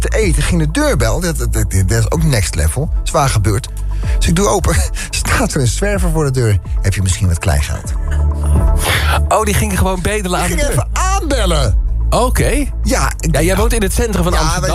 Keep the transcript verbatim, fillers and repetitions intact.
te eten, ging de deurbel. Dat, dat, dat, dat is ook next level. Zwaar gebeurd. Dus ik doe open. Staat er een zwerver voor de deur. Heb je misschien wat kleingeld? Oh, die ging gewoon bedelen aan Ik de ging deur. even aanbellen. Oké. Ja, ik, Ja, jij woont in het centrum van Ja, Amsterdam.